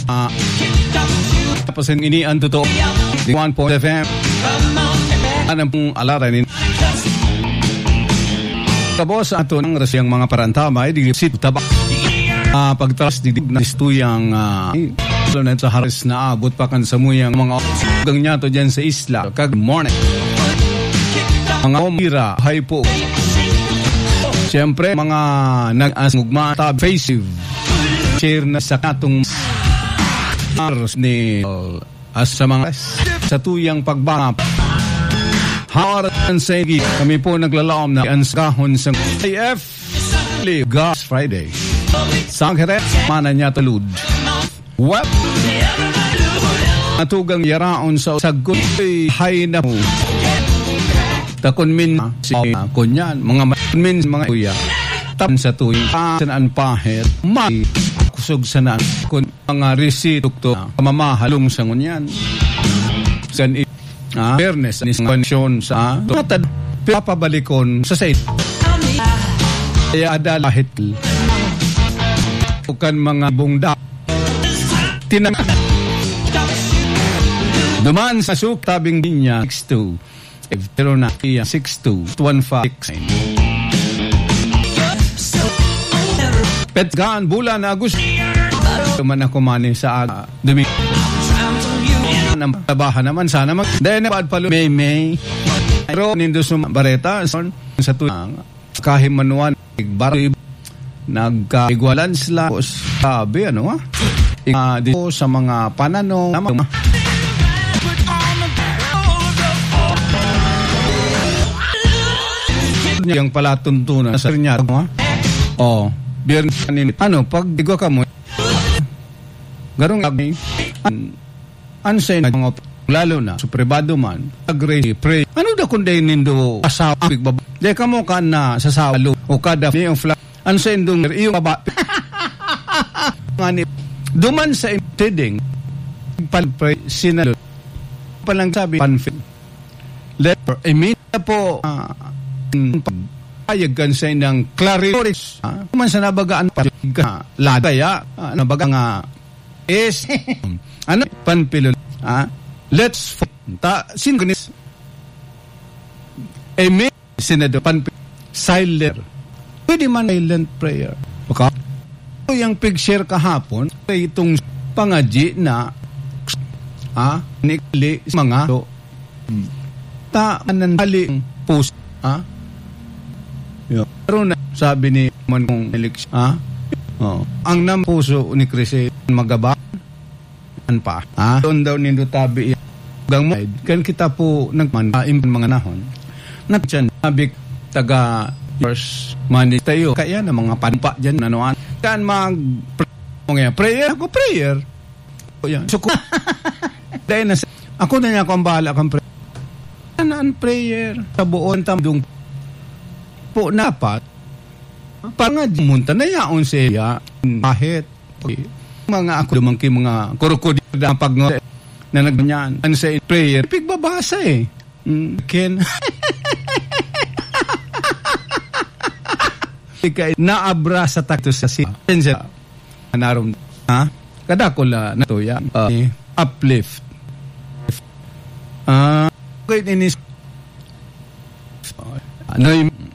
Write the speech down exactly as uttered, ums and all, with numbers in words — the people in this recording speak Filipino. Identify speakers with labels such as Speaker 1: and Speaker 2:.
Speaker 1: Uh, tapos ini ang totoo. Di one point F M. Anong pong alaran. Tapos ato ng rasyang mga parantama. Di sit tabak. Uh, pagtaras di na istuyang uh, sa haris na abot pa kan sa muyang mga gang niya to dyan sa isla. Kag morning. Mga umira. Hay po. Siyempre, mga nag-asmugma tab faceive. Share na sa katong ars ni uh, as sa mga sa tuyang pagbangap. Hawaran sa igi, kami po naglalaom na ansahon sa A F Gas Friday. Sangkere, mana niya talud. Web. Natugang yaraon sa sagot hay na po. Takon min si uh, kunyan, mga min mga kuya. Tap sa tuyang sanaan pahit, may kusog sanaan kun mga resito to pamamahalong sa ngunyan. San i ah, fairness ni konsyon sa matad papabalikon sa site. Kaya adalahit bukan mga bungda tinang duman sa suk tabing niya six two pero na iya six two one five Petgan bulan Agosto man ako mani sa uh, dumi ng tabahan naman sana mag dahil na palo may may pero nindo sa bareta son sa tuyang kahim manuan igbar nagkaigwalan sila sabi ano ha uh, dito sa mga pananong yung pala tuntunan sa niya ha oh biyernes ano pag digo ka mo garong lagi an ansay na mga lalo na sa privado man agree pray ano da kun day nindo asawa big baba day ka mo kan na sa salo o kada yung flat ansay ndong iyo baba ngani duman sa intending pal pray sinalo palang sabi panfit letter I mean po uh, payagan sa ng claritoris uh, man sa nabagaan pa uh, ladaya uh, nabaga nga is ano panpilol ah let's ta singonis amen senado panpil silent pwede man silent prayer okay so yung picture kahapon itong pangaji na ah nikli mga so, ta ananali post ah yo pero na sabi ni man kong eleksyon ah oh ang nam puso ni Krisi magaba pa ah doon daw nindo tabi gang kan kita po nagman mga nahon natyan abik taga first money tayo kaya na mga panpa diyan anoan kan mag mga prayer ako prayer o yan so dahil na ako na niya akong bahala kang prayer an prayer sa buon tamdung po napat parang munta na yaon siya kahit mga ako dumangki mga krokodil na pagno na nagbanyan an sa prayer pigbabasa eh mm, ken ikay naabra sa takto sa si anarom ha kada ko la nato ya uh, uplift ah uh, ini ano